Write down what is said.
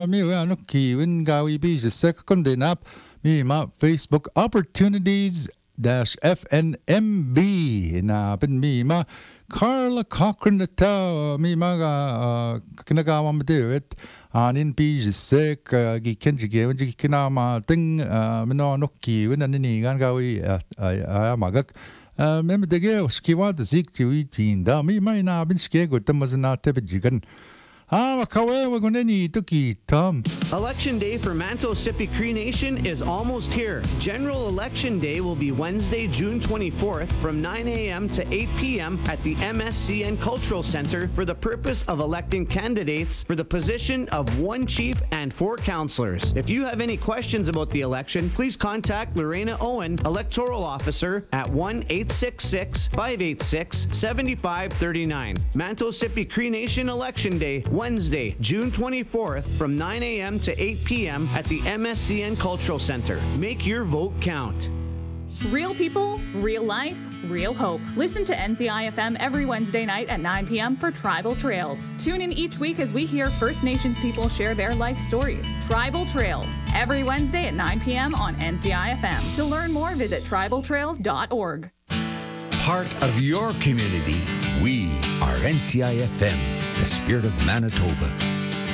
mi ano kiwin gawi bi sa kunden up mi ma Facebook opportunities dash FNMB na pin mi ma Carla Cochran na ta mi ma kinagawa mo dit anin bi sa gi kenji gewin gi kinama ting mino no kiwin anini gan gawi magak mem dege skiwa da zik jiwi jinda mi ma ina bin ske gutam mazna te bijigan makawe waguneni tuki Tom. Election Day for Manto Sipi Cree Nation is almost here. General Election Day will be Wednesday, June 24th from 9 a.m. to 8 p.m. at the MSCN Cultural Center for the purpose of electing candidates for the position of 1 chief and 4 councillors. If you have any questions about the election, please contact Lorena Owen, Electoral Officer, at 1-866-586-7539. Manto Sipi Cree Nation Election Day, Wednesday, June 24th from 9 a.m. to 8 p.m. at the MSCN Cultural Center. Make your vote count. Real people, real life, real hope. Listen to NCI FM every Wednesday night at 9 p.m. for Tribal Trails. Tune in each week as we hear First Nations people share their life stories. Tribal Trails, every Wednesday at 9 p.m. on NCI FM. To learn more, visit tribaltrails.org. Part of your community, we are NCI FM, the spirit of Manitoba.